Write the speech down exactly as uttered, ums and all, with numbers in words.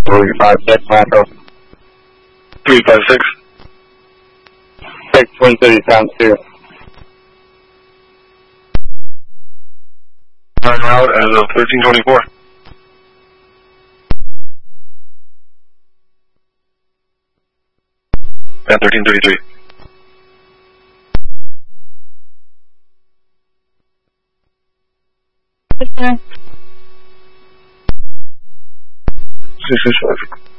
three five six, Macro. three five six. six, Twin City, Sound two. Nine out as of thirteen twenty-four. And thirteen thirty-three. Okay. six six five.